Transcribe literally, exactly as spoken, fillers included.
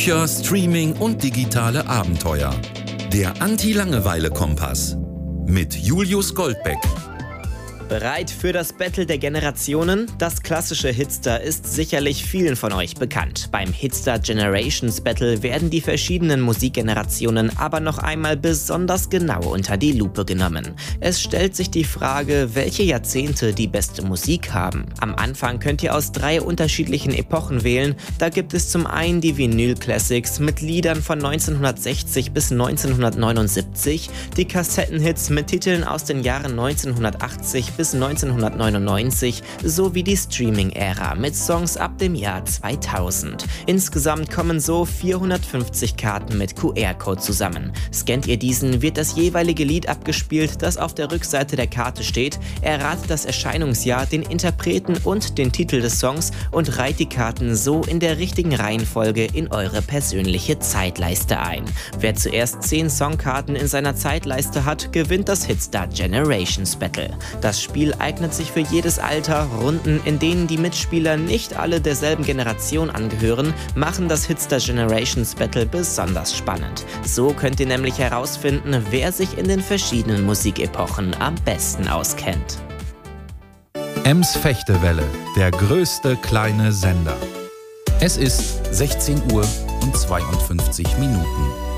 Bücher, Streaming und digitale Abenteuer. Der Anti-Langeweile-Kompass mit Julius Goldbeck. Bereit für das Battle der Generationen? Das klassische Hitstar ist sicherlich vielen von euch bekannt. Beim Hitstar Generations Battle werden die verschiedenen Musikgenerationen aber noch einmal besonders genau unter die Lupe genommen. Es stellt sich die Frage, welche Jahrzehnte die beste Musik haben. Am Anfang könnt ihr aus drei unterschiedlichen Epochen wählen. Da gibt es zum einen die Vinyl Classics mit Liedern von neunzehnhundertsechzig bis neunzehnhundertneunundsiebzig, die Kassettenhits mit Titeln aus den Jahren neunzehnhundertachtzig bis neunzehnhundertneunundneunzig sowie die Streaming-Ära mit Songs ab dem Jahr zweitausend. Insgesamt kommen so vierhundertfünfzig Karten mit Q R-Code zusammen. Scannt ihr diesen, wird das jeweilige Lied abgespielt, das auf der Rückseite der Karte steht, erratet das Erscheinungsjahr, den Interpreten und den Titel des Songs und reiht die Karten so in der richtigen Reihenfolge in eure persönliche Zeitleiste ein. Wer zuerst zehn Songkarten in seiner Zeitleiste hat, gewinnt das Hitstar Generations Battle. Das Spiel eignet sich für jedes Alter. Runden, in denen die Mitspieler nicht alle derselben Generation angehören, machen das Hitstar Generations Battle besonders spannend. So könnt ihr nämlich herausfinden, wer sich in den verschiedenen Musikepochen am besten auskennt. Ems Fechtewelle, der größte kleine Sender. Es ist sechzehn Uhr und zweiundfünfzig Minuten.